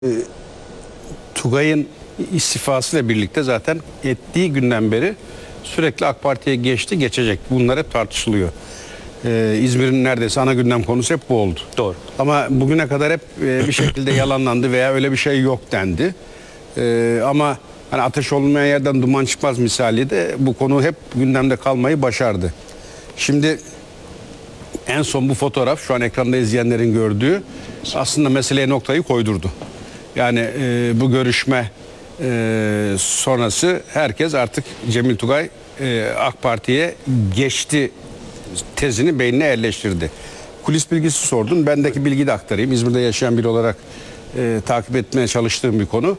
Tugay'ın istifasıyla birlikte zaten ettiği günden beri sürekli AK Parti'ye geçti, geçecek. Bunlar hep tartışılıyor. İzmir'in neredeyse ana gündem konusu hep bu oldu. Doğru. Ama bugüne kadar hep bir şekilde yalanlandı veya öyle bir şey yok dendi. Ama hani ateş olmayan yerden duman çıkmaz misali de bu konu hep gündemde kalmayı başardı. Şimdi en son bu fotoğraf şu an ekranda izleyenlerin gördüğü aslında meseleye noktayı koydurdu. Yani bu görüşme sonrası herkes artık Cemil Tugay AK Parti'ye geçti tezini beynine yerleştirdi. Kulis bilgisi sordun. Bendeki bilgiyi de aktarayım. İzmir'de yaşayan biri olarak takip etmeye çalıştığım bir konu.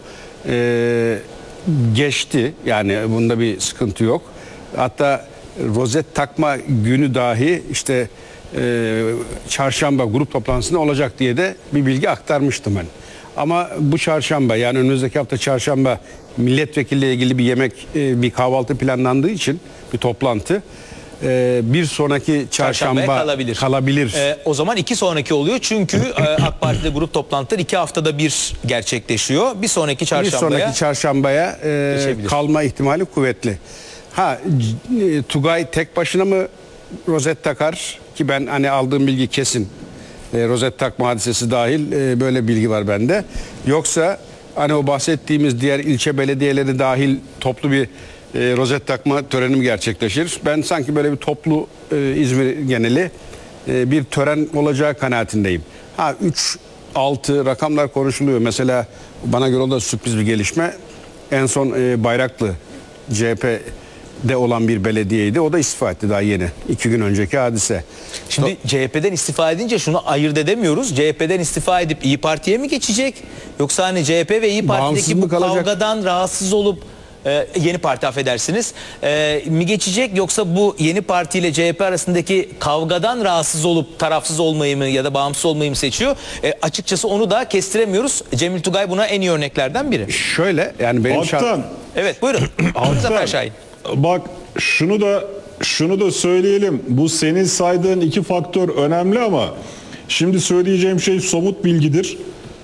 Geçti. Yani bunda bir sıkıntı yok. Hatta rozet takma günü dahi işte çarşamba grup toplantısında olacak diye de bir bilgi aktarmıştım ben. Ama bu çarşamba, yani önümüzdeki hafta çarşamba milletvekiliyle ilgili bir yemek, bir kahvaltı planlandığı için bir toplantı. Bir sonraki çarşamba kalabilir. O zaman 2 sonraki oluyor çünkü AK Parti'de grup toplantıları 2 haftada bir gerçekleşiyor. Bir sonraki çarşambaya kalma ihtimali kuvvetli. Tugay tek başına mı rozet takar ki ben hani aldığım bilgi kesin. Rozet takma hadisesi dahil böyle bilgi var bende. Yoksa hani o bahsettiğimiz diğer ilçe belediyeleri dahil toplu bir rozet takma töreni mi gerçekleşir? Ben sanki böyle bir toplu İzmir geneli bir tören olacağı kanaatindeyim. 3-6 rakamlar konuşuluyor. Mesela bana göre o da sürpriz bir gelişme. En son Bayraklı CHP'de olan bir belediyeydi. O da istifa etti daha yeni. 2 gün önceki hadise. Şimdi CHP'den istifa edince şunu ayırt edemiyoruz. CHP'den istifa edip İyi Parti'ye mi geçecek? Yoksa hani CHP ve İyi Parti'deki bu kavgadan rahatsız olup Yeni Parti affedersiniz mi geçecek, yoksa bu Yeni Parti ile CHP arasındaki kavgadan rahatsız olup tarafsız olmayı mı ya da bağımsız olmayı mı seçiyor? Açıkçası onu da kestiremiyoruz. Cemil Tugay buna en iyi örneklerden biri. Şöyle yani benim Evet buyurun. Zafer Şahin. Bak şunu da söyleyelim. Bu senin saydığın 2 faktör önemli ama şimdi söyleyeceğim şey somut bilgidir.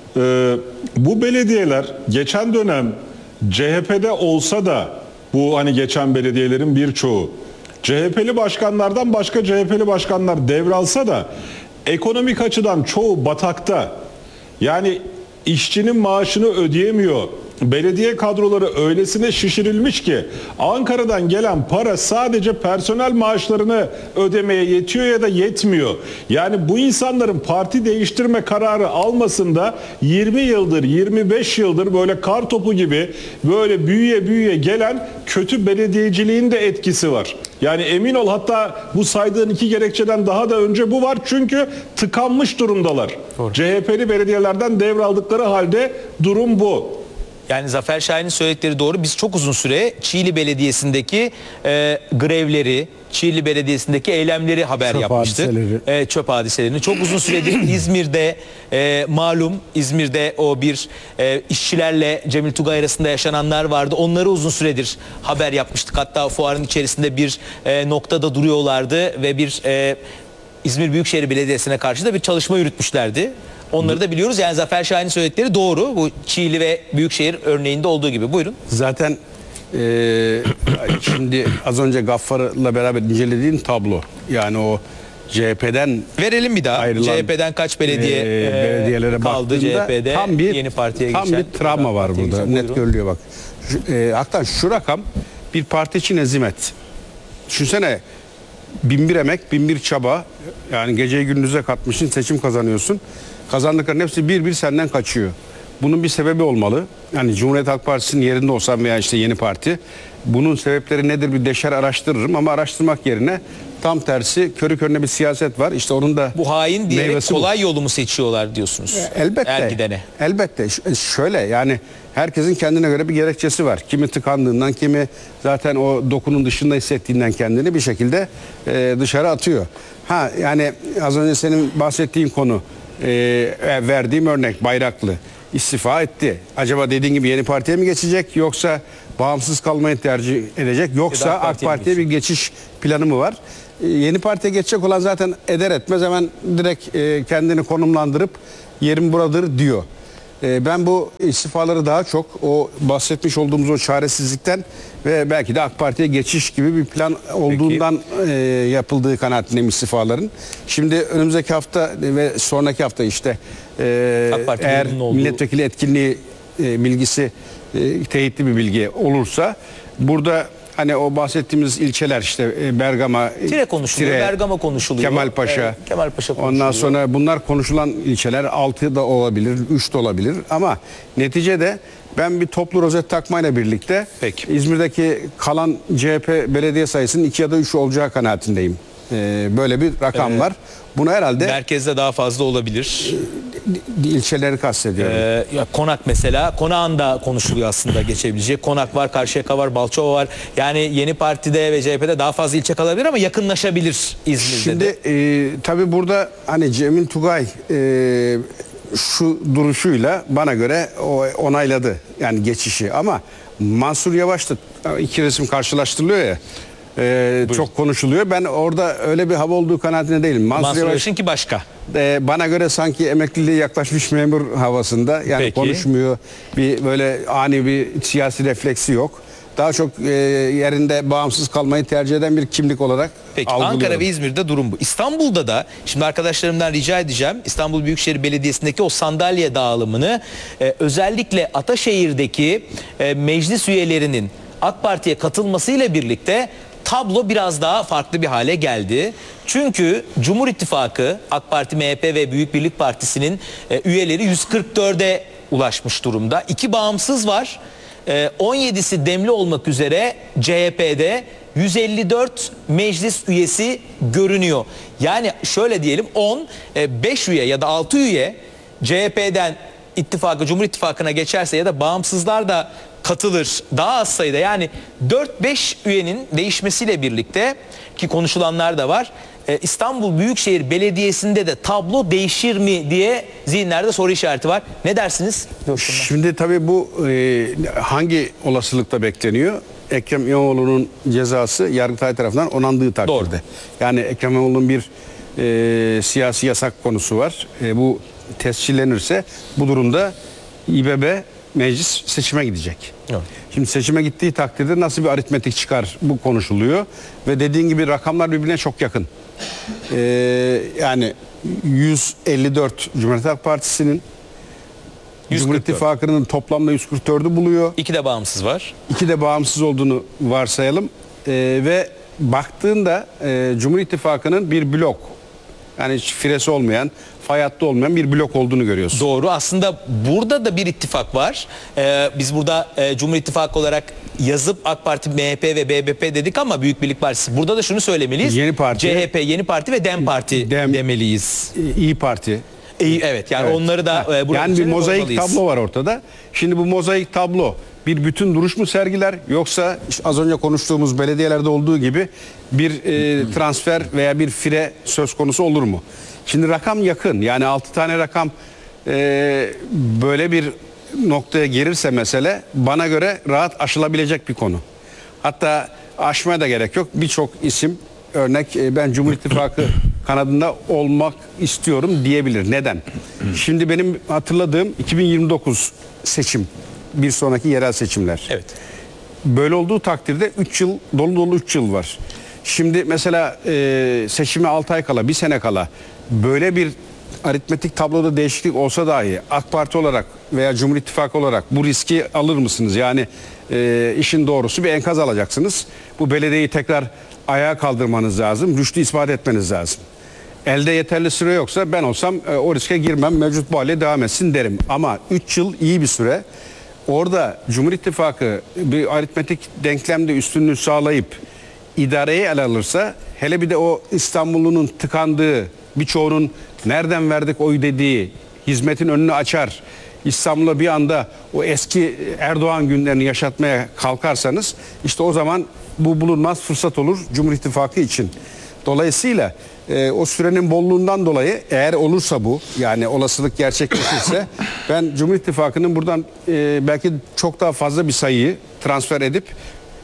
Bu belediyeler geçen dönem CHP'de olsa da bu hani geçen belediyelerin birçoğu CHP'li başkanlardan başka CHP'li başkanlar devralsa da ekonomik açıdan çoğu batakta. Yani işçinin maaşını ödeyemiyor. Belediye kadroları öylesine şişirilmiş ki Ankara'dan gelen para sadece personel maaşlarını ödemeye yetiyor ya da yetmiyor. Yani bu insanların parti değiştirme kararı almasında 20 yıldır 25 yıldır böyle kar topu gibi böyle büyüye gelen kötü belediyeciliğin de etkisi var. Yani emin ol, hatta bu saydığın 2 gerekçeden daha da önce bu var, çünkü tıkanmış durumdalar. Doğru. CHP'li belediyelerden devraldıkları halde durum bu. Yani Zafer Şahin'in söyledikleri doğru. Biz çok uzun süre Çiğli Belediyesi'ndeki grevleri, Çiğli Belediyesi'ndeki eylemleri haber yapmıştık. Çöp hadiselerini. Çok uzun süredir İzmir'de malum İzmir'de o bir işçilerle Cemil Tugay arasında yaşananlar vardı. Onları uzun süredir haber yapmıştık. Hatta fuarın içerisinde bir noktada duruyorlardı ve bir İzmir Büyükşehir Belediyesi'ne karşı da bir çalışma yürütmüşlerdi. Onları da biliyoruz. Yani Zafer Şahin'in söyledikleri doğru. Bu Çiğli ve Büyükşehir örneğinde olduğu gibi. Buyurun. Zaten şimdi az önce Gaffar'la beraber incelediğin tablo. Yani o CHP'den verelim bir daha. CHP'den kaç belediyelere kaldı CHP'de Yeni Parti'ye geçen. Tam bir travma var burada. Net görülüyor bak. Hatta şu rakam bir parti için hezimet. Düşünsene, 1001 emek, 1001 çaba. Yani geceyi gündüze katmışsın, seçim kazanıyorsun. Kazandıkların hepsi bir senden kaçıyor. Bunun bir sebebi olmalı. Yani Cumhuriyet Halk Partisi'nin yerinde olsam veya işte Yeni Parti, bunun sebepleri nedir bir deşer araştırırım ama araştırmak yerine tam tersi körü körüne bir siyaset var. İşte onun da bu hain diyerek kolay yolu mu seçiyorlar diyorsunuz? Elbette. Elbette. Şöyle yani herkesin kendine göre bir gerekçesi var. Kimi tıkandığından, kimi zaten o dokunun dışında hissettiğinden kendini bir şekilde dışarı atıyor. Yani az önce senin bahsettiğin konu, verdiğim örnek Bayraklı istifa etti. Acaba dediğin gibi Yeni Parti'ye mi geçecek, yoksa bağımsız kalmayı tercih edecek, yoksa AK Parti'ye bir geçiş planı mı var? Yeni Parti'ye geçecek olan zaten eder etmez hemen direkt kendini konumlandırıp yerim buradır diyor. Ben bu istifaları daha çok o bahsetmiş olduğumuz o çaresizlikten ve belki de AK Parti'ye geçiş gibi bir plan olduğundan yapıldığı kanaatindeyim istifaların. Şimdi önümüzdeki hafta ve sonraki hafta işte eğer milletvekili etkinliği bilgisi teyitli bir bilgi olursa burada hani o bahsettiğimiz ilçeler işte Bergama, Tire konuşuluyor, Bergama konuşuluyor. Kemalpaşa. Kemalpaşa konuşuluyor. Ondan sonra bunlar konuşulan ilçeler 6 da olabilir, 3 de olabilir ama neticede ben bir toplu rozet takmayla birlikte İzmir'deki kalan CHP belediye sayısının 2 ya da 3 olacağı kanaatindeyim. Böyle bir rakam var. Bunu herhalde merkezde daha fazla olabilir. İlçeleri kastediyorum. Konak mesela. Konağın da konuşuluyor aslında geçebilecek. Konak var, Karşıyaka var, Balçova var. Yani Yeni Parti'de ve CHP'de daha fazla ilçe kalabilir ama yakınlaşabilir İzmir'de de. Şimdi tabii burada hani Cemil Tugay şu duruşuyla bana göre onayladı yani geçişi ama Mansur Yavaş da iki resim karşılaştırılıyor ya. Çok konuşuluyor. Ben orada öyle bir hava olduğu kanaatinde değilim. Mansur Yavaş'ın ki başka. Bana göre sanki emekliliğe yaklaşmış memur havasında. Yani konuşmuyor. Bir böyle ani bir siyasi refleksi yok. Daha çok yerinde bağımsız kalmayı tercih eden bir kimlik olarak algılıyorum. Ankara ve İzmir'de durum bu. İstanbul'da da şimdi arkadaşlarımdan rica edeceğim. İstanbul Büyükşehir Belediyesi'ndeki o sandalye dağılımını özellikle Ataşehir'deki meclis üyelerinin AK Parti'ye katılmasıyla birlikte tablo biraz daha farklı bir hale geldi. Çünkü Cumhur İttifakı, AK Parti, MHP ve Büyük Birlik Partisi'nin üyeleri 144'e ulaşmış durumda. 2 bağımsız var. 17'si demli olmak üzere CHP'de 154 meclis üyesi görünüyor. Yani şöyle diyelim 5 üye ya da 6 üye CHP'den Cumhur İttifakı'na geçerse ya da bağımsızlar da katılır daha az sayıda yani 4-5 üyenin değişmesiyle birlikte ki konuşulanlar da var. İstanbul Büyükşehir Belediyesi'nde de tablo değişir mi diye zihinlerde soru işareti var. Ne dersiniz? Şimdi tabii bu hangi olasılıkta bekleniyor? Ekrem İmamoğlu'nun cezası Yargıtay tarafından onandığı takdirde. Doğru. Yani Ekrem İmamoğlu'nun bir siyasi yasak konusu var. Bu tescillenirse bu durumda İBB meclis seçime gidecek. Evet. Şimdi seçime gittiği takdirde nasıl bir aritmetik çıkar bu konuşuluyor. Ve dediğin gibi rakamlar birbirine çok yakın. Yani 154 Cumhuriyet Halk Partisi'nin 144. Cumhur İttifakı'nın toplamda 144'ü buluyor. 2 de bağımsız var. 2 de bağımsız olduğunu varsayalım. Ve baktığında Cumhur İttifakı'nın bir blok yani hiç firesi olmayan, fay hattı olmayan bir blok olduğunu görüyorsun. Doğru. Aslında burada da bir ittifak var. Biz burada Cumhur İttifakı olarak yazıp AK Parti, MHP ve BBP dedik ama Büyük Birlik Partisi. Burada da şunu söylemeliyiz. Yeni Parti. CHP, Yeni Parti ve DEM Parti demeliyiz. İyi Parti. Evet yani evet. Onları da yani bir mozaik tablo var ortada. Şimdi bu mozaik tablo bir bütün duruş mu sergiler yoksa az önce konuştuğumuz belediyelerde olduğu gibi bir transfer veya bir fire söz konusu olur mu? Şimdi rakam yakın yani 6 tane rakam böyle bir noktaya gelirse mesele bana göre rahat aşılabilecek bir konu. Hatta aşmaya da gerek yok. Birçok isim örnek ben Cumhur İttifakı kanadında olmak istiyorum diyebilir. Neden? Şimdi benim hatırladığım 2029 seçim. Bir sonraki yerel seçimler. Evet. Böyle olduğu takdirde 3 yıl dolu 3 yıl var. Şimdi mesela seçime 6 ay kala, bir sene kala böyle bir aritmetik tabloda değişiklik olsa dahi AK Parti olarak veya Cumhur İttifakı olarak bu riski alır mısınız? Yani işin doğrusu bir enkaz alacaksınız. Bu belediyeyi tekrar ayağa kaldırmanız lazım. Rüştü ispat etmeniz lazım. Elde yeterli süre yoksa ben olsam o riske girmem. Mevcut bu hale devam etsin derim. Ama 3 yıl iyi bir süre. Orada Cumhur İttifakı bir aritmetik denklemde üstünlüğü sağlayıp idareye ele alırsa hele bir de o İstanbul'un tıkandığı birçoğunun nereden verdik oy dediği hizmetin önünü açar. İstanbul'a bir anda o eski Erdoğan günlerini yaşatmaya kalkarsanız işte o zaman bu bulunmaz fırsat olur Cumhur İttifakı için. Dolayısıyla o sürenin bolluğundan dolayı eğer olursa bu yani olasılık gerçekleşirse ben Cumhur İttifakı'nın buradan belki çok daha fazla bir sayıyı transfer edip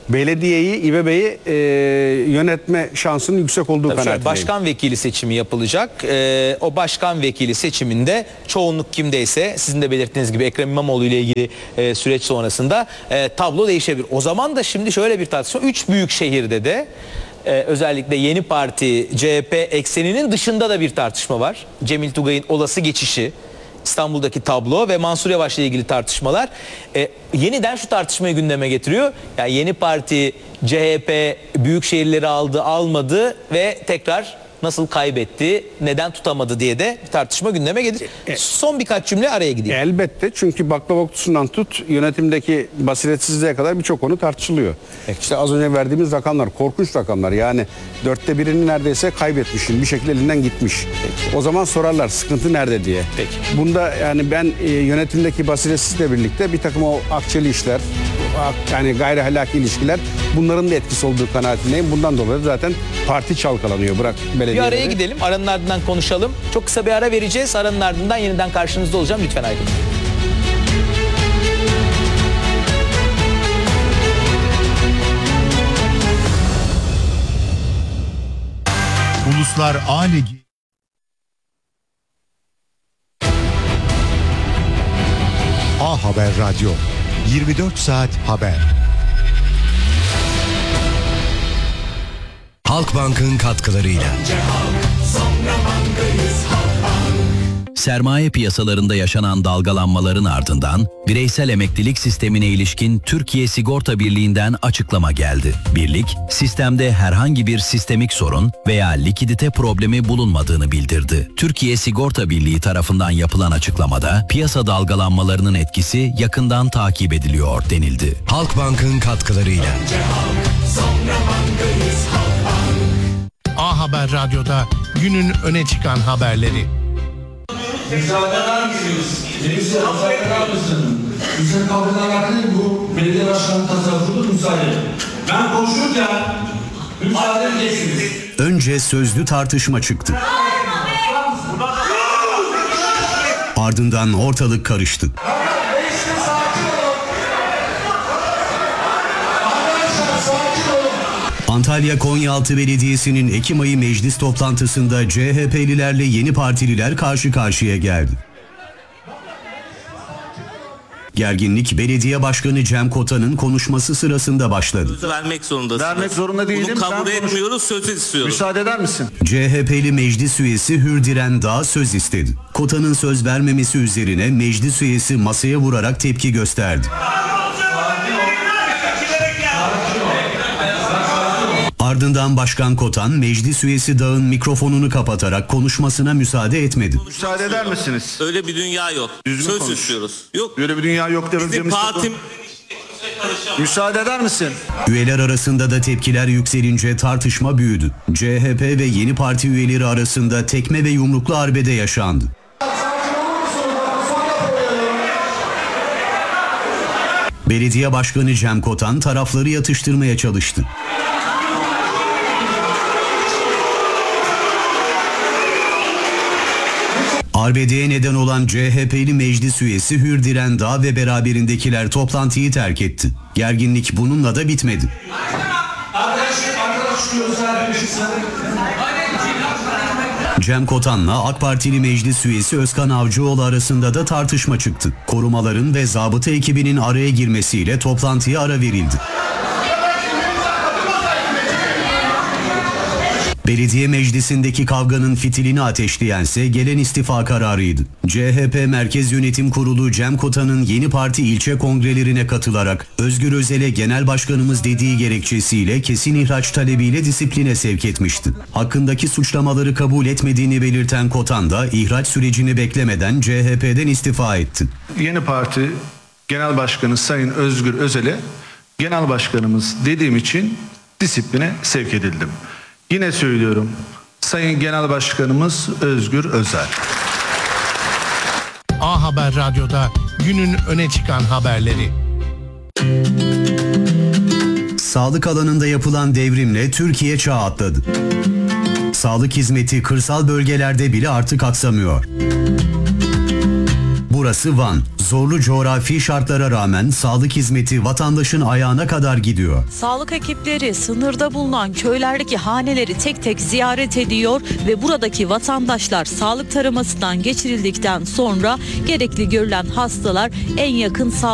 belediyeyi, İBB'yi yönetme şansının yüksek olduğu Tabii şöyle, kanaatindeyim. başkan vekili seçimi yapılacak. O başkan vekili seçiminde çoğunluk kimdeyse sizin de belirttiğiniz gibi Ekrem İmamoğlu ile ilgili süreç sonrasında tablo değişebilir. O zaman da şimdi şöyle bir tartışma. 3 büyük şehirde de özellikle Yeni Parti, CHP ekseninin dışında da bir tartışma var. Cemil Tugay'ın olası geçişi, İstanbul'daki tablo ve Mansur Yavaş'la ilgili tartışmalar yeniden şu tartışmayı gündeme getiriyor. Yani Yeni Parti, CHP büyük şehirleri aldı, almadı ve tekrar nasıl kaybetti, neden tutamadı diye de bir tartışma gündeme gelir. Son birkaç cümle araya gideyim. Elbette, çünkü baklava kutusundan tut yönetimdeki basiretsizliğe kadar birçok konu tartışılıyor. İşte az önce verdiğimiz rakamlar korkunç rakamlar. Yani 1/4'ünü neredeyse kaybetmişsin. Bir şekilde elinden gitmiş. O zaman sorarlar sıkıntı nerede diye. Bunda yani ben yönetimdeki basiretsizlikle birlikte bir takım o akçeli işler, yani gayri ahlaki ilişkiler, bunların da etkisi olduğu kanaatindeyim. Bundan dolayı zaten parti çalkalanıyor. Bırak belediyeleri. Bir araya gidelim. Aranın ardından konuşalım. Çok kısa bir ara vereceğiz. Aranın ardından yeniden karşınızda olacağım. Lütfen ayrılmayın. Uluslar A Ligi A Haber Radyo 24 saat haber. Halkbank'ın katkılarıyla. Sermaye piyasalarında yaşanan dalgalanmaların ardından bireysel emeklilik sistemine ilişkin Türkiye Sigorta Birliği'nden açıklama geldi. Birlik, sistemde herhangi bir sistemik sorun veya likidite problemi bulunmadığını bildirdi. Türkiye Sigorta Birliği tarafından yapılan açıklamada piyasa dalgalanmalarının etkisi yakından takip ediliyor denildi. Halkbank'ın katkılarıyla. A Haber Radyo'da günün öne çıkan haberleri. Müsaaden giriyoruz. Müsaaden mısın? Müsaade kavramlarında bu belediye başkanı tasarrufu müsaade. Ben konuşurken müsaade edeceksiniz. Önce sözlü tartışma çıktı. Ardından ortalık karıştı. Antalya Konyaaltı Belediyesi'nin Ekim ayı meclis toplantısında CHP'lilerle Yeni Partililer karşı karşıya geldi. Gerginlik belediye başkanı Cem Kotan'ın konuşması sırasında başladı. Vermek zorundasınız. Vermek zorunda değilim. Bunu kabul etmiyoruz, söz istiyoruz. Müsaade eder misin? CHP'li meclis üyesi Hürdiren Dağ söz istedi. Kotan'ın söz vermemesi üzerine meclis üyesi masaya vurarak tepki gösterdi. Ardından Başkan Kotan, meclis üyesi Dağ'ın mikrofonunu kapatarak konuşmasına müsaade etmedi. Müsaade eder misiniz? Öyle bir dünya yok. Düzgün söz konuş. istiyoruz. Yok. Böyle bir dünya yok Bizim dememiz. partim Müsaade eder misin? Üyeler arasında da tepkiler yükselince tartışma büyüdü. CHP ve Yeni Parti üyeleri arasında tekme ve yumruklu arbede yaşandı. Belediye Başkanı Cem Kotan tarafları yatıştırmaya çalıştı. Arbedeye neden olan CHP'li meclis üyesi Hürdiren Dağ ve beraberindekiler toplantıyı terk etti. Gerginlik bununla da bitmedi. Cem Kotan'la AK Partili meclis üyesi Özkan Avcıoğlu arasında da tartışma çıktı. Korumaların ve zabıta ekibinin araya girmesiyle toplantıya ara verildi. Belediye meclisindeki kavganın fitilini ateşleyense gelen istifa kararıydı. CHP Merkez Yönetim Kurulu Cem Kotan'ın Yeni Parti ilçe kongrelerine katılarak Özgür Özel'e genel başkanımız dediği gerekçesiyle kesin ihraç talebiyle disipline sevk etmişti. Hakkındaki suçlamaları kabul etmediğini belirten Kotan da ihraç sürecini beklemeden CHP'den istifa etti. Yeni Parti Genel Başkanı Sayın Özgür Özel'e genel başkanımız dediğim için disipline sevk edildim. Yine söylüyorum, Sayın Genel Başkanımız Özgür Özel. A Haber Radyo'da günün öne çıkan haberleri. Sağlık alanında yapılan devrimle Türkiye çağ atladı. Sağlık hizmeti kırsal bölgelerde bile artık aksamıyor. Bu burası Van. Zorlu coğrafi şartlara rağmen sağlık hizmeti vatandaşın ayağına kadar gidiyor. Sağlık ekipleri sınırda bulunan köylerdeki haneleri tek tek ziyaret ediyor ve buradaki vatandaşlar sağlık taramasından geçirildikten sonra gerekli görülen hastalar en yakın sağlık